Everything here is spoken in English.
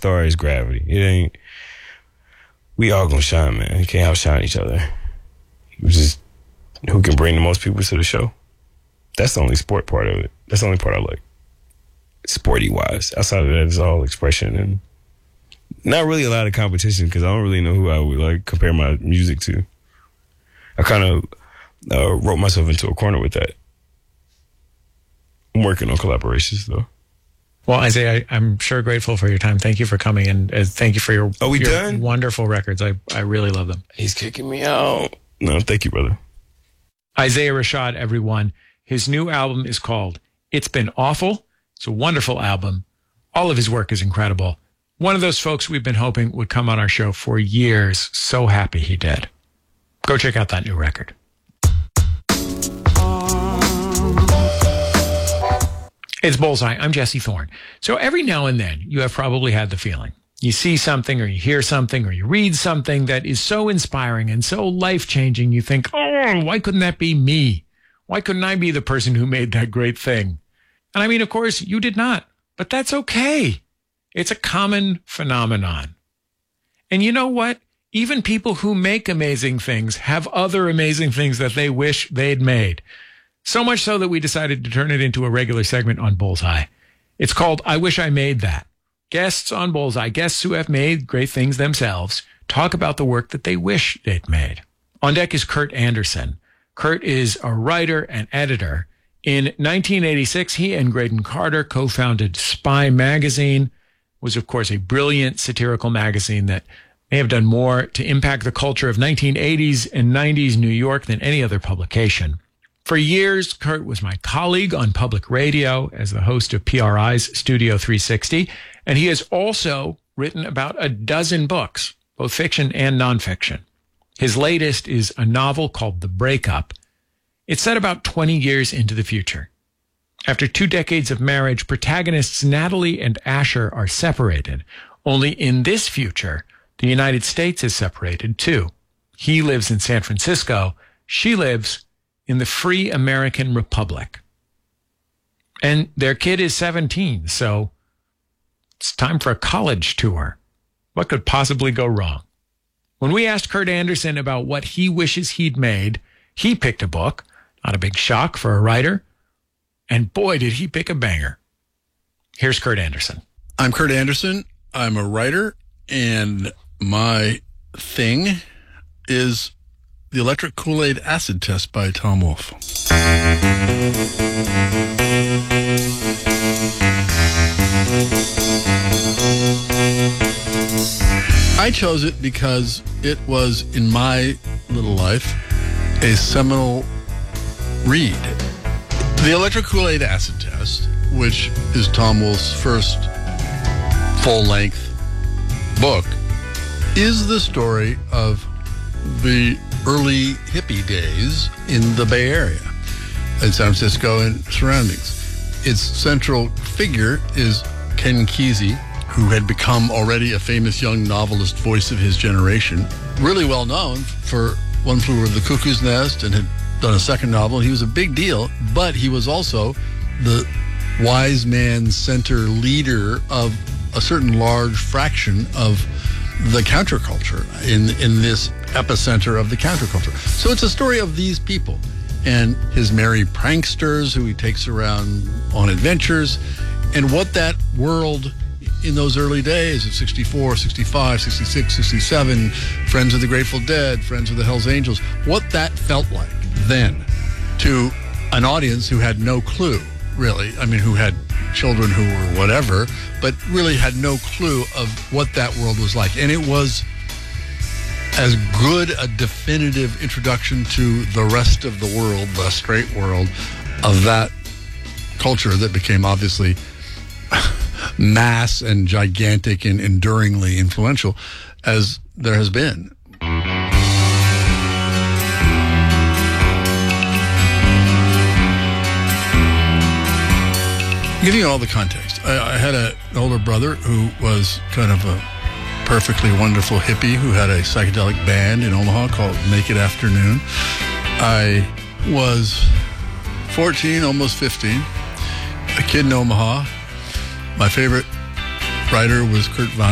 star is gravity. It ain't. We all gonna shine, man. You can't outshine each other. It was just who can bring the most people to the show. That's the only sport part of it. That's the only part I like. Sporty wise. Outside of that, it's all expression and not really a lot of competition because I don't really know who I would like compare my music to. I kind of wrote myself into a corner with that. I'm working on collaborations though. Well, Isaiah, I'm sure grateful for your time. Thank you for coming and thank you for your, done? Wonderful records. I really love them. He's kicking me out. No, thank you, brother. Isaiah Rashad, everyone. His new album is called It's Been Awful. It's a wonderful album. All of his work is incredible. One of those folks we've been hoping would come on our show for years. So happy he did. Go check out that new record. It's Bullseye. I'm Jesse Thorne. So every now and then you have probably had the feeling. You see something or you hear something or you read something that is so inspiring and so life-changing you think, oh, why couldn't that be me? Why couldn't I be the person who made that great thing? And I mean, of course, you did not, but that's okay. It's a common phenomenon. And you know what? Even people who make amazing things have other amazing things that they wish they'd made. So much so that we decided to turn it into a regular segment on Bullseye. It's called I Wish I Made That. Guests on Bullseye, guests who have made great things themselves, talk about the work that they wish they'd made. On deck is Kurt Anderson. Kurt is a writer and editor. In 1986, he and Graydon Carter co-founded Spy Magazine. It was, of course, a brilliant satirical magazine that may have done more to impact the culture of 1980s and 90s New York than any other publication. For years, Kurt was my colleague on public radio as the host of PRI's Studio 360, and he has also written about a dozen books, both fiction and nonfiction. His latest is a novel called The Breakup. It's set about 20 years into the future. After 2 decades of marriage, protagonists Natalie and Asher are separated. Only in this future, the United States is separated too. He lives in San Francisco. She lives in the free American Republic. And their kid is 17, so it's time for a college tour. What could possibly go wrong? When we asked Kurt Anderson about what he wishes he'd made, he picked a book. Not a big shock for a writer. And boy, did he pick a banger. Here's Kurt Anderson. I'm Kurt Anderson. I'm a writer, and my thing is The Electric Kool-Aid Acid Test by Tom Wolfe. I chose it because it was, in my little life, a seminal read. The Electric Kool-Aid Acid Test, which is Tom Wolfe's first full-length book, is the story of the early hippie days in the Bay Area, in San Francisco and surroundings. Its central figure is Ken Kesey, who had become already a famous young novelist voice of his generation, really well known for One Flew Over the Cuckoo's Nest and had done a second novel. He was a big deal, but he was also the wise man center leader of a certain large fraction of the counterculture in this epicenter of the counterculture. So it's a story of these people and his merry pranksters who he takes around on adventures, and what that world in those early days of 64, 65, 66, 67, Friends of the Grateful Dead, Friends of the Hells Angels, what that felt like then to an audience who had no clue, really. I mean, who had children who were whatever, but really had no clue of what that world was like. And it was as good a definitive introduction to the rest of the world, the straight world, of that culture that became obviously mass and gigantic and enduringly influential as there has been. Giving you all the context, I had an older brother who was kind of a perfectly wonderful hippie who had a psychedelic band in Omaha called Naked Afternoon. I was 14, almost 15, a kid in Omaha. My favorite writer was Kurt Vonnegut.